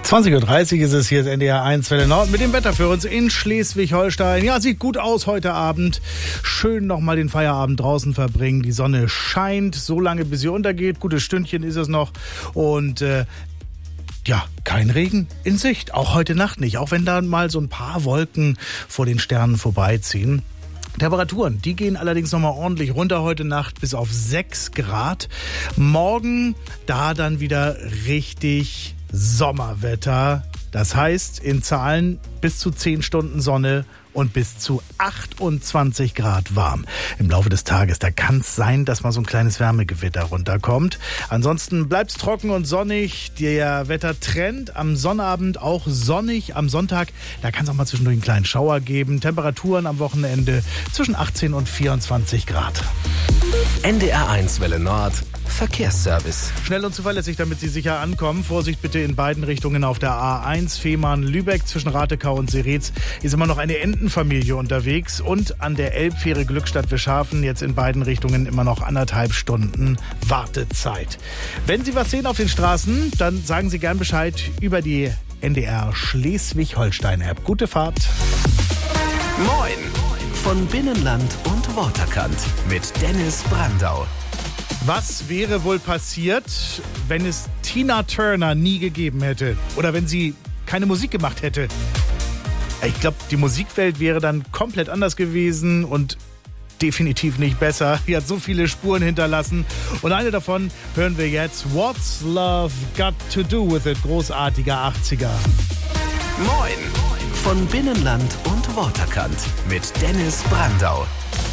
20.30 Uhr ist es, hier ist NDR 1 Welle Nord mit dem Wetter für uns in Schleswig-Holstein. Ja, sieht gut aus heute Abend. Schön nochmal den Feierabend draußen verbringen. Die Sonne scheint so lange, bis sie untergeht. Gutes Stündchen ist es noch. Und ja, kein Regen in Sicht. Auch heute Nacht nicht. Auch wenn da mal so ein paar Wolken vor den Sternen vorbeiziehen. Temperaturen, die gehen allerdings nochmal ordentlich runter heute Nacht bis auf 6 Grad. Morgen da dann wieder richtig Sommerwetter. Das heißt in Zahlen bis zu 10 Stunden Sonne und bis zu 28 Grad warm. Im Laufe des Tages, da kann es sein, dass mal so ein kleines Wärmegewitter runterkommt. Ansonsten bleibt es trocken und sonnig. Der Wettertrend am Sonnabend auch sonnig. Am Sonntag, da kann es auch mal zwischendurch einen kleinen Schauer geben. Temperaturen am Wochenende zwischen 18 und 24 Grad. NDR 1 Welle Nord. Verkehrsservice. Schnell und zuverlässig, damit Sie sicher ankommen. Vorsicht bitte in beiden Richtungen auf der A1 Fehmarn-Lübeck. Zwischen Ratekau und Seretz ist immer noch eine Entenfamilie unterwegs. Und an der Elbfähre Glückstadt-Wischhafen jetzt in beiden Richtungen immer noch 1,5 Stunden Wartezeit. Wenn Sie was sehen auf den Straßen, dann sagen Sie gern Bescheid über die NDR Schleswig-Holstein-App. Gute Fahrt. Moin! Von Binnenland und Waterkant mit Dennis Brandau. Was wäre wohl passiert, wenn es Tina Turner nie gegeben hätte? Oder wenn sie keine Musik gemacht hätte? Ich glaube, die Musikwelt wäre dann komplett anders gewesen und definitiv nicht besser. Sie hat so viele Spuren hinterlassen. Und eine davon hören wir jetzt. What's Love Got to Do with It? Großartiger 80er. Moin! Von Binnenland und Waterkant mit Dennis Brandau.